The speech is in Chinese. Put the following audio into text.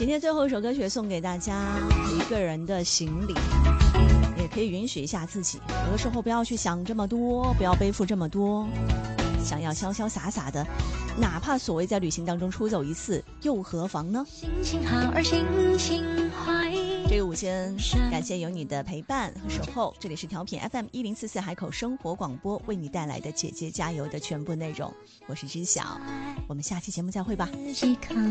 今天最后一首歌曲送给大家，一个人的行李，也可以允许一下自己，有的时候不要去想这么多，不要背负这么多，想要潇潇洒洒的，哪怕所谓在旅行当中出走一次又何妨呢？ 心情好而心情坏， 这个午间感谢有你的陪伴和守候，这里是调频 FM1044 海口生活广播为你带来的姐姐加油的全部内容，我是知晓，我们下期节目再会吧。 自己扛